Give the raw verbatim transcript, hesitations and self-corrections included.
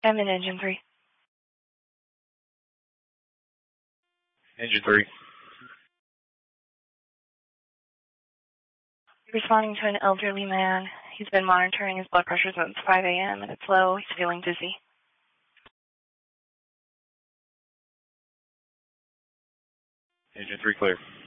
I'm in engine three. Engine three. Responding to an elderly man. He's been monitoring his blood pressure since five A M and it's low. He's feeling dizzy. Engine three clear.